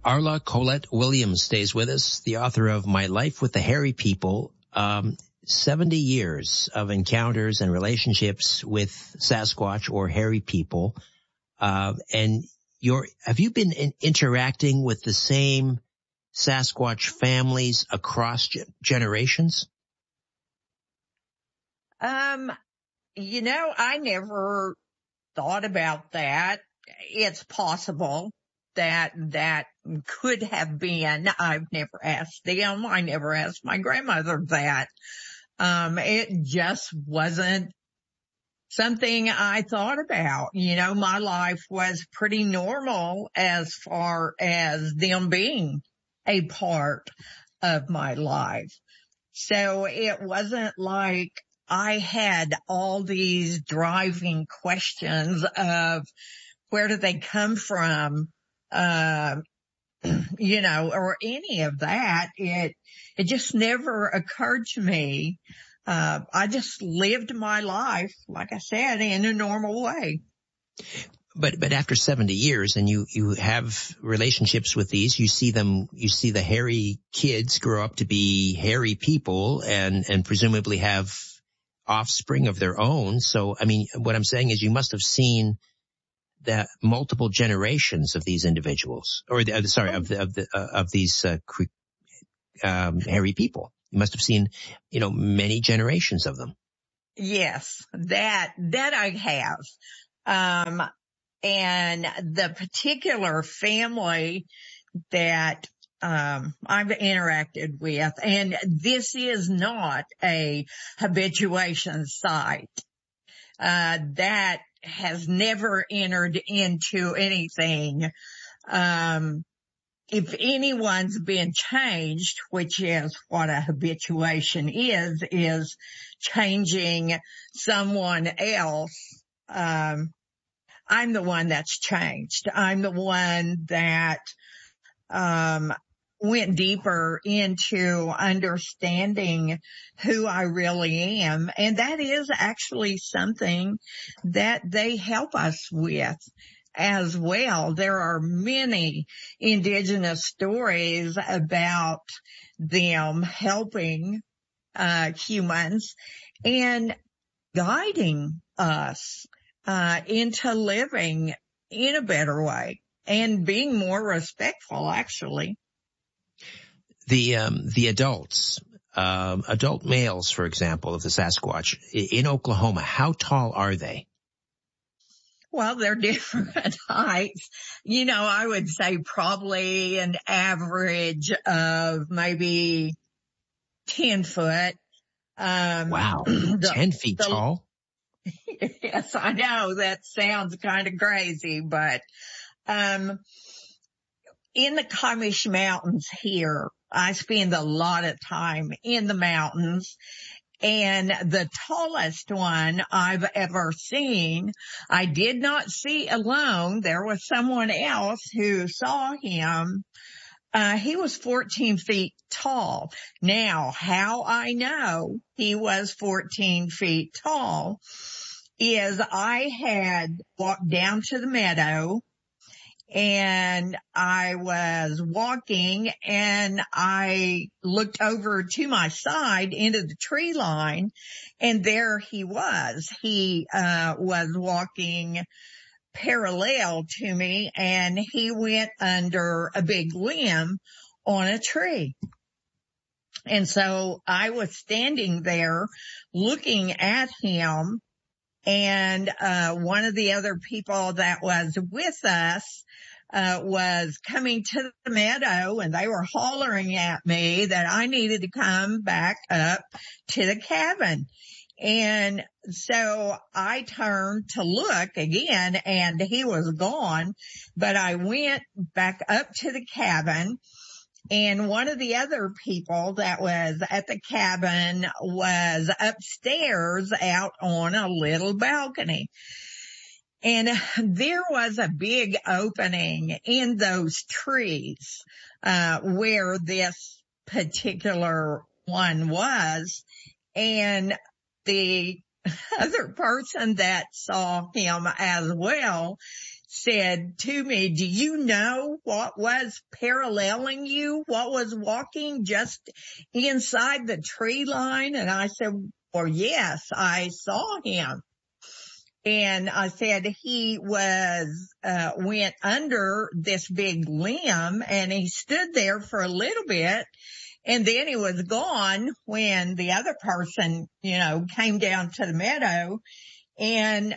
Arla Colette Williams stays with us, the author of My Life with the Hairy People, 70 years of encounters and relationships with Sasquatch or hairy people. And have you been interacting with the same Sasquatch families across generations? I never thought about that. It's possible that could have been. I've never asked them. I never asked my grandmother that. It just wasn't something I thought about. My life was pretty normal as far as them being a part of my life. So it wasn't like I had all these driving questions of where do they come from, or any of that. It just never occurred to me. I just lived my life, like I said, in a normal way. But after 70 years and you have relationships with these, you see the hairy kids grow up to be hairy people and presumably have offspring of their own. So, I mean, what I'm saying is you must have seen the multiple generations of these individuals, of these hairy people. You must have seen, many generations of them. Yes, that I have. And the particular family that I've interacted with, and this is not a habituation site. That has never entered into anything. If anyone's been changed, which is what a habituation is changing someone else. I'm the one that's changed. I'm the one that went deeper into understanding who I really am. And that is actually something that they help us with as well. There are many indigenous stories about them helping humans and guiding us into living in a better way and being more respectful, actually. The adults, adult males, for example, of the Sasquatch in Oklahoma, how tall are they? Well, they're different heights. I would say probably an average of maybe 10 foot. Wow. 10 feet tall? Yes, I know that sounds kind of crazy, but in the Comish Mountains here, I spend a lot of time in the mountains, and the tallest one I've ever seen, I did not see alone. There was someone else who saw him. He was 14 feet tall. Now, how I know he was 14 feet tall is I had walked down to the meadow and I was walking and I looked over to my side into the tree line, and there he was. He was walking parallel to me, and he went under a big limb on a tree. And so I was standing there looking at him, and one of the other people that was with us was coming to the meadow, and they were hollering at me that I needed to come back up to the cabin. And so I turned to look again, and he was gone, but I went back up to the cabin, and one of the other people that was at the cabin was upstairs out on a little balcony. And there was a big opening in those trees where this particular one was. And the other person that saw him as well said to me, do you know what was paralleling you? What was walking just inside the tree line? And I said, well, yes, I saw him. And I said he went under this big limb, and he stood there for a little bit, and then he was gone when the other person, came down to the meadow. And,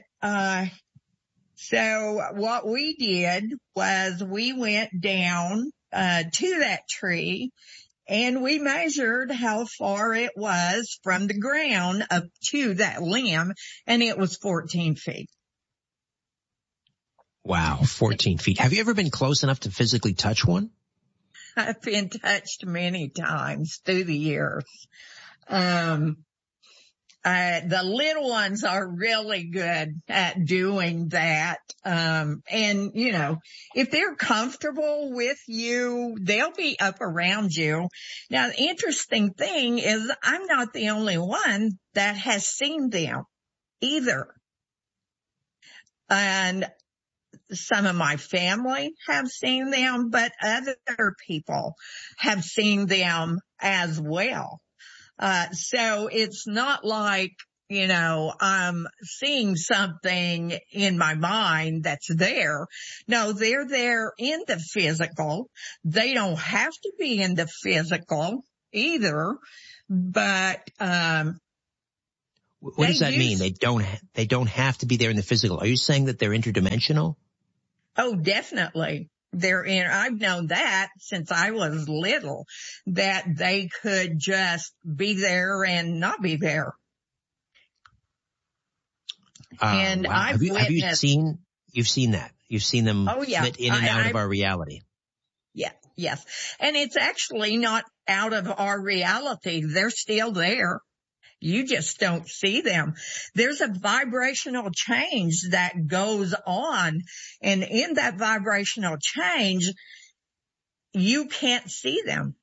so what we did was we went down, to that tree, and we measured how far it was from the ground up to that limb, and it was 14 feet. Wow, 14 feet. Have you ever been close enough to physically touch one? I've been touched many times through the years. The little ones are really good at doing that. And, if they're comfortable with you, they'll be up around you. Now, the interesting thing is I'm not the only one that has seen them either. And some of my family have seen them, but other people have seen them as well. So it's not like, I'm seeing something in my mind that's there. No, they're there in the physical. They don't have to be in the physical either, but, what does that mean? They don't have to be there in the physical. Are you saying that they're interdimensional? Oh, definitely. I've known that since I was little, that they could just be there and not be there. And wow. I've witnessed. You've seen that. You've seen them fit in and out of our reality. Yeah, yes. And it's actually not out of our reality. They're still there. You just don't see them. There's a vibrational change that goes on. And in that vibrational change, you can't see them.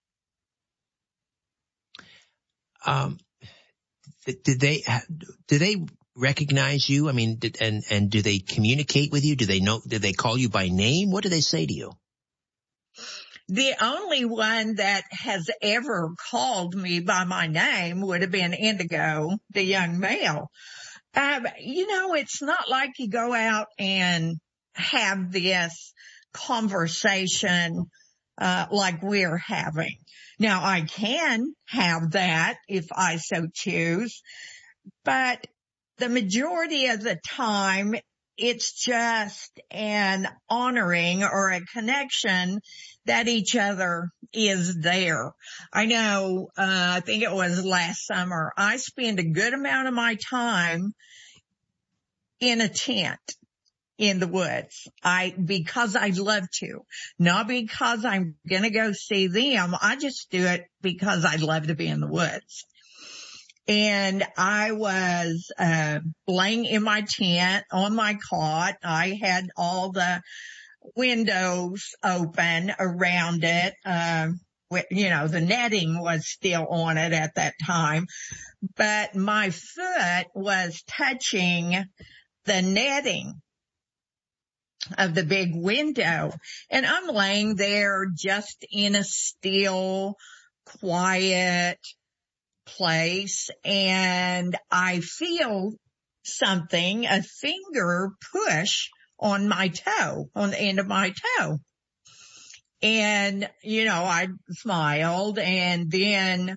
Do they recognize you? I mean, and do they communicate with you? Do they call you by name? What do they say to you? The only one that has ever called me by my name would have been Indigo, the young male. It's not like you go out and have this conversation like we're having. Now, I can have that if I so choose, but the majority of the time, it's just an honoring or a connection that each other is there. I know, I think it was last summer, I spent a good amount of my time in a tent in the woods. Because I love to, not because I'm going to go see them. I just do it because I love to be in the woods. And I was laying in my tent on my cot. I had all the windows open around it. The netting was still on it at that time, but my foot was touching the netting of the big window. And I'm laying there just in a still, quiet place, and I feel something, a finger push on my toe, on the end of my toe. And, I smiled, and then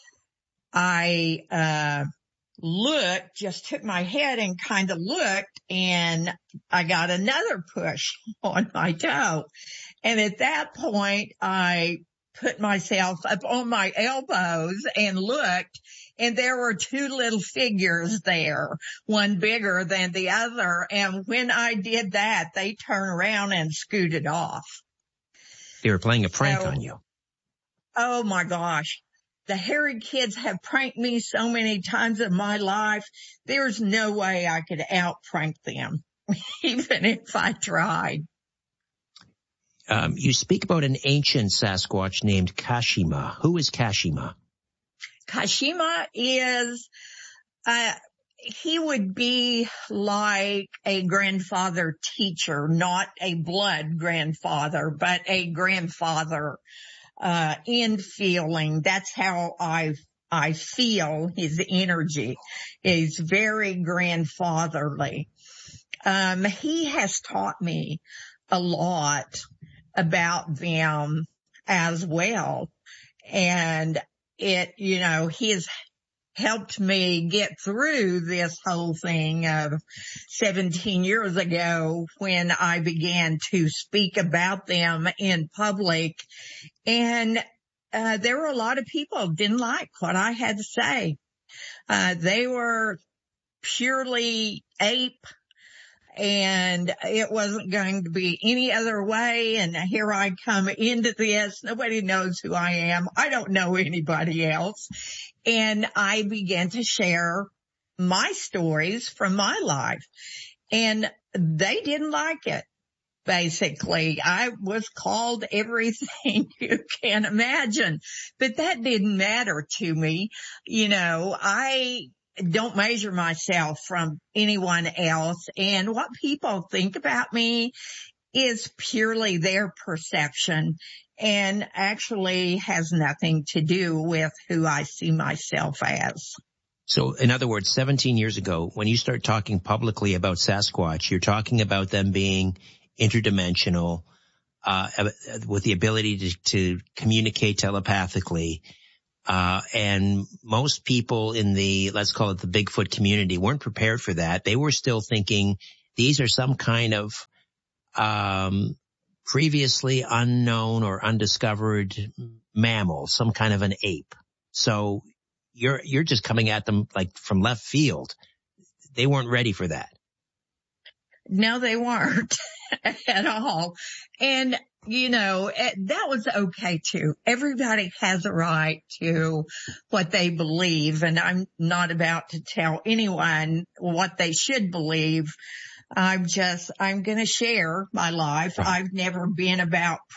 I looked, just took my head and kind of looked, and I got another push on my toe. And at that point, I put myself up on my elbows and looked, and there were two little figures there, one bigger than the other. And when I did that, they turned around and scooted off. They were playing a prank on you. Oh my gosh. The hairy kids have pranked me so many times in my life. There's no way I could out prank them, even if I tried. You speak about an ancient Sasquatch named Kashima. Who is Kashima? Kashima is, he would be like a grandfather teacher, not a blood grandfather, but a grandfather, in feeling. That's how I feel his energy is very grandfatherly. He has taught me a lot about them as well. And he has helped me get through this whole thing of 17 years ago when I began to speak about them in public. And there were a lot of people who didn't like what I had to say. They were purely ape, and it wasn't going to be any other way. And here I come into this. Nobody knows who I am. I don't know anybody else. And I began to share my stories from my life. And they didn't like it. Basically, I was called everything you can imagine, but that didn't matter to me. I don't measure myself from anyone else, and what people think about me is purely their perception and actually has nothing to do with who I see myself as. So in other words, 17 years ago, when you start talking publicly about Sasquatch, you're talking about them being interdimensional, with the ability to communicate telepathically. And most people in let's call it the Bigfoot community, weren't prepared for that. They were still thinking these are some kind of, previously unknown or undiscovered mammal, some kind of an ape. So you're just coming at them like from left field. They weren't ready for that. No, they weren't at all. And, that was okay too. Everybody has a right to what they believe. And I'm not about to tell anyone what they should believe. I'm going to share my life. I've never been about